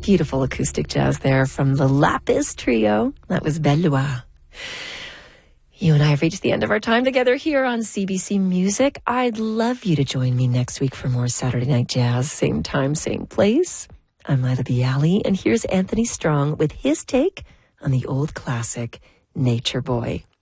Beautiful acoustic jazz there from the Lapis Trio. That was Belle Loire. You and I have reached the end of our time together here on CBC Music. I'd love you to join me next week for more Saturday Night Jazz. Same time, same place. I'm Lila Bialy, and here's Anthony Strong with his take on the old classic, Nature Boy.